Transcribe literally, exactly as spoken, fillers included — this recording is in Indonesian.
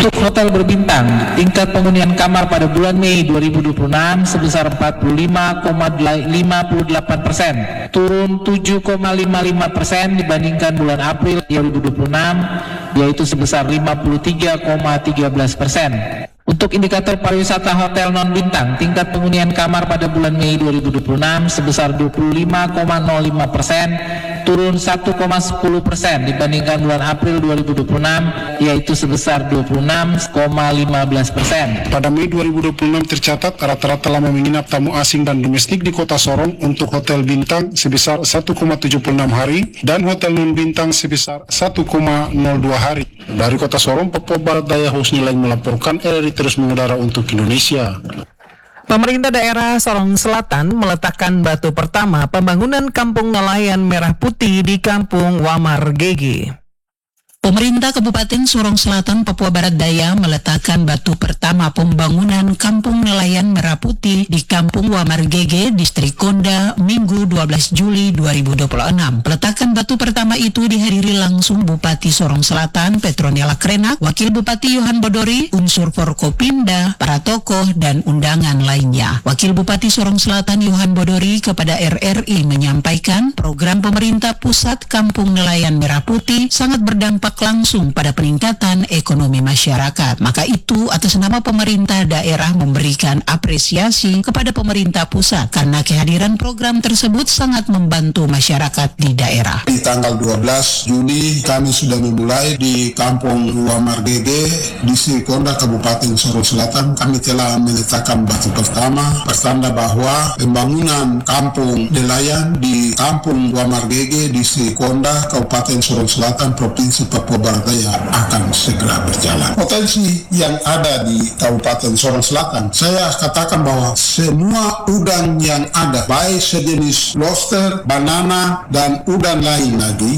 Untuk hotel berbintang, tingkat penghunian kamar pada bulan Mei dua ribu dua puluh enam sebesar empat puluh lima koma lima delapan persen, turun tujuh koma lima lima persen dibandingkan bulan April dua ribu dua puluh enam, yaitu sebesar lima puluh tiga koma tiga belas persen. Untuk indikator pariwisata hotel non-bintang, tingkat penghunian kamar pada bulan Mei dua ribu dua puluh enam sebesar dua puluh lima koma nol lima persen, turun satu koma sepuluh persen dibandingkan bulan April dua ribu dua puluh enam, yaitu sebesar dua puluh enam koma lima belas persen. Pada Mei dua ribu dua puluh enam tercatat rata-rata lama menginap tamu asing dan domestik di Kota Sorong untuk hotel bintang sebesar satu koma tujuh puluh enam hari dan hotel non-bintang sebesar satu koma nol dua hari. Dari Kota Sorong, Papua Barat Daya, Husni Lain melaporkan, R R I terus mengudara untuk Indonesia. Pemerintah daerah Sorong Selatan meletakkan batu pertama pembangunan Kampung Nelayan Merah Putih di Kampung Wamar G G. Pemerintah Kabupaten Sorong Selatan, Papua Barat Daya meletakkan batu pertama pembangunan Kampung Nelayan Merah Putih di Kampung Wamar G G, Distrik Konda, Minggu dua belas Juli dua ribu dua puluh enam. Peletakan batu pertama itu dihadiri langsung Bupati Sorong Selatan, Petronella Krenak, Wakil Bupati Yohan Bodori, unsur Forkopimda, para tokoh, dan undangan lainnya. Wakil Bupati Sorong Selatan Yohan Bodori kepada R R I menyampaikan program pemerintah pusat Kampung Nelayan Merah Putih sangat berdampak langsung pada peningkatan ekonomi masyarakat. Maka itu atas nama pemerintah daerah memberikan apresiasi kepada pemerintah pusat karena kehadiran program tersebut sangat membantu masyarakat di daerah. Di tanggal dua belas Juli kami sudah memulai di Kampung Wamar G G di Konda, Kabupaten Sorong Selatan. Kami telah meletakkan batu pertama pertanda bahwa pembangunan kampung nelayan di Kampung Wamar G G di Konda, Kabupaten Sorong Selatan, Provinsi Papua Barat Daya akan segera berjalan. Potensi yang ada di Kabupaten Sorong Selatan, saya katakan bahwa semua udang yang ada, baik sejenis lobster, banana, dan udang lain lagi,